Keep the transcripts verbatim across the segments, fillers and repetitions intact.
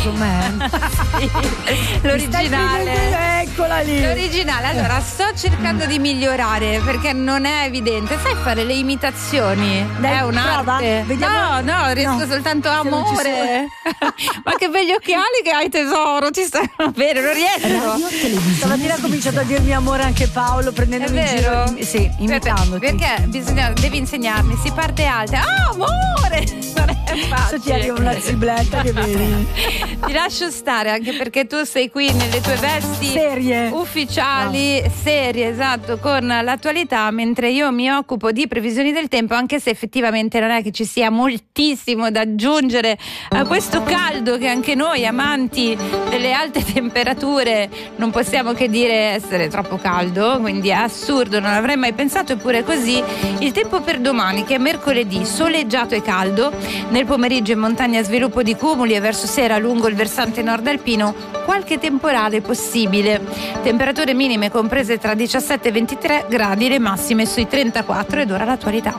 con me? L'originale. Eccola lì. L'originale. Allora, sto cercando di migliorare perché non è evidente. Sai fare le imitazioni? Dai, è un'arte. Vediamo. No, no, riesco No. soltanto a amore. Ma che begli occhiali che hai, tesoro, ti stanno bene, non riesco. Stamattina ha cominciato a dirmi amore anche Paolo, prendendomi È in giro. vero? im- Sì, imitandoti. Perché bisogna, devi insegnarmi, si parte alta. Ah, amore! Non è Adesso ti arriva una facile. zibletta che vedi. Ti lascio stare anche perché tu sei qui nelle tue vesti Serie. ufficiali, serie, esatto, con l'attualità, mentre io mi occupo di previsioni del tempo, anche se effettivamente non è che ci sia moltissimo da aggiungere a questo caldo che anche noi amanti delle alte temperature non possiamo che dire essere troppo caldo, quindi è assurdo, non avrei mai pensato, eppure così. Il tempo per domani, che è mercoledì, soleggiato e caldo, nel pomeriggio in montagna sviluppo di cumuli e verso sera lungo il versante nord alpino qualche temporale possibile. Temperature minime comprese tra diciassette e ventitré gradi, le massime sui trentaquattro, ed ora l'attualità.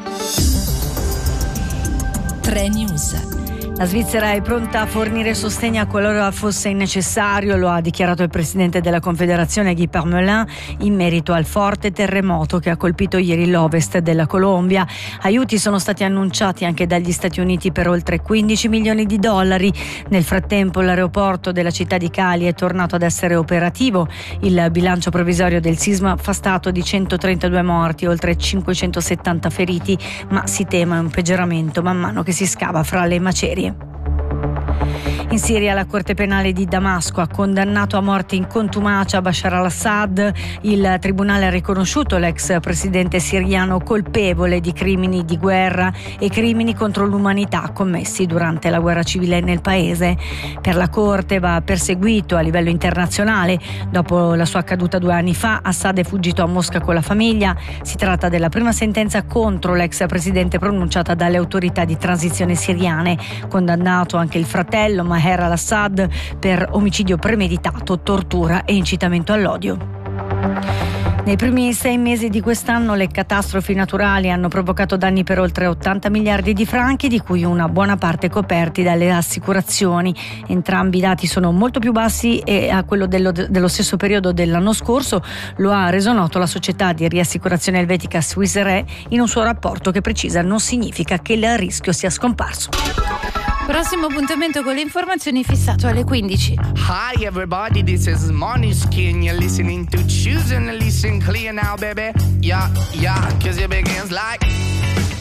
tre News. La Svizzera è pronta a fornire sostegno qualora fosse necessario, lo ha dichiarato il presidente della Confederazione Guy Parmelin in merito al forte terremoto che ha colpito ieri l'ovest della Colombia. Aiuti sono stati annunciati anche dagli Stati Uniti per oltre quindici milioni di dollari. Nel frattempo l'aeroporto della città di Cali è tornato ad essere operativo. Il bilancio provvisorio del sisma fa stato di centotrentadue morti, oltre cinquecentosettanta feriti, ma si teme un peggioramento man mano che si scava fra le macerie. In Siria la Corte Penale di Damasco ha condannato a morte in contumacia Bashar al-Assad. Il tribunale ha riconosciuto l'ex presidente siriano colpevole di crimini di guerra e crimini contro l'umanità commessi durante la guerra civile nel paese. Per la Corte va perseguito a livello internazionale. Dopo la sua caduta due anni fa, Assad è fuggito a Mosca con la famiglia. Si tratta della prima sentenza contro l'ex presidente pronunciata dalle autorità di transizione siriane. Condannato anche il fratello Maher al-Assad per omicidio premeditato, tortura e incitamento all'odio. Nei primi sei mesi di quest'anno le catastrofi naturali hanno provocato danni per oltre ottanta miliardi di franchi, di cui una buona parte coperti dalle assicurazioni. Entrambi i dati sono molto più bassi e a quello dello, dello stesso periodo dell'anno scorso, lo ha reso noto la società di riassicurazione elvetica Swiss Re in un suo rapporto che precisa non significa che il rischio sia scomparso. Prossimo appuntamento con le informazioni fissato alle quindici. Hi everybody, this is Måneskin. You're listening to Choosing to Listen Clear now, baby. Yeah, yeah, cause it begins like